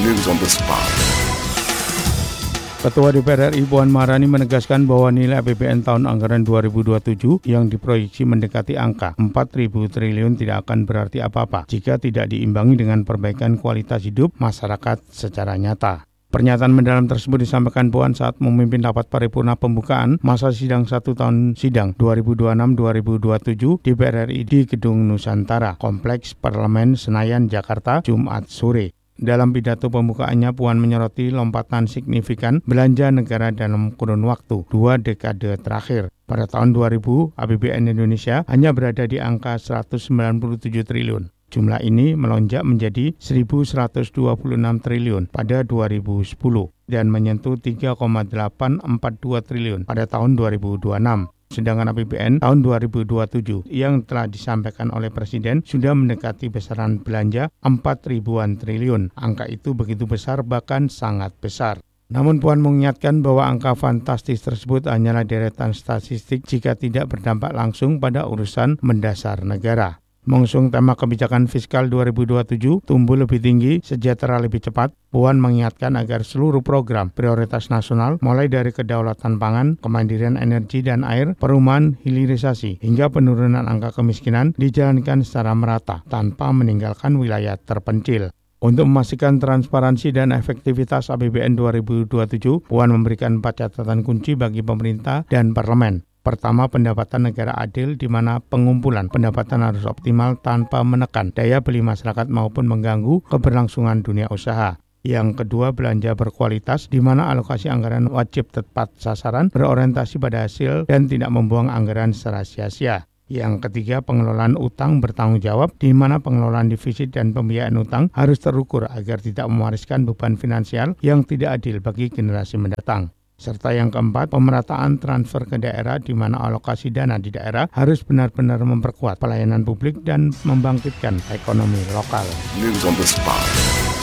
News on the spot. Ketua DPR RI Puan Maharani menegaskan bahwa nilai APBN tahun anggaran 2027 yang diproyeksi mendekati angka 4.000 triliun tidak akan berarti apa-apa jika tidak diimbangi dengan perbaikan kualitas hidup masyarakat secara nyata. Pernyataan mendalam tersebut disampaikan Puan saat memimpin rapat paripurna pembukaan masa sidang 1 tahun sidang 2026-2027 DPR RI di Gedung Nusantara, Kompleks Parlemen Senayan, Jakarta, Jumat sore. Dalam pidato pembukaannya, Puan menyoroti lompatan signifikan belanja negara dalam kurun waktu 2 dekade terakhir. Pada tahun 2000, APBN Indonesia hanya berada di angka 197 triliun. Jumlah ini melonjak menjadi 1.126 triliun pada 2010 dan menyentuh 3,842 triliun pada tahun 2026. Sedangkan APBN tahun 2027 yang telah disampaikan oleh Presiden sudah mendekati besaran belanja 4.000-an triliun. Angka itu begitu besar, bahkan sangat besar. Namun Puan mengingatkan bahwa angka fantastis tersebut hanyalah deretan statistik jika tidak berdampak langsung pada urusan mendasar negara. Mengusung tema kebijakan fiskal 2027 tumbuh lebih tinggi, sejahtera lebih cepat, Puan mengingatkan agar seluruh program prioritas nasional mulai dari kedaulatan pangan, kemandirian energi dan air, perumahan, hilirisasi, hingga penurunan angka kemiskinan dijalankan secara merata tanpa meninggalkan wilayah terpencil. Untuk memastikan transparansi dan efektivitas APBN 2027, Puan memberikan 4 catatan kunci bagi pemerintah dan parlemen. Pertama, pendapatan negara adil di mana pengumpulan pendapatan harus optimal tanpa menekan daya beli masyarakat maupun mengganggu keberlangsungan dunia usaha. Yang kedua, belanja berkualitas di mana alokasi anggaran wajib tepat sasaran, berorientasi pada hasil dan tidak membuang anggaran secara sia-sia. Yang ketiga, pengelolaan utang bertanggung jawab di mana pengelolaan defisit dan pembiayaan utang harus terukur agar tidak mewariskan beban finansial yang tidak adil bagi generasi mendatang. Serta yang keempat, pemerataan transfer ke daerah di mana alokasi dana di daerah harus benar-benar memperkuat pelayanan publik dan membangkitkan ekonomi lokal. News on the spot.